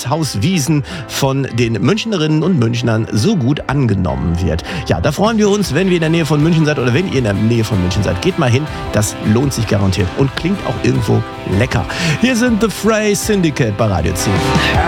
Haus Wiesen von den Münchnerinnen und Münchnern so gut angenommen wird. Ja, da freuen wir uns, wenn wir in der Nähe von München seid oder wenn ihr in der Nähe von München seid. Geht mal hin, das lohnt sich garantiert und klingt auch irgendwo lecker. Hier sind The Fray Syndicate bei Radio 10.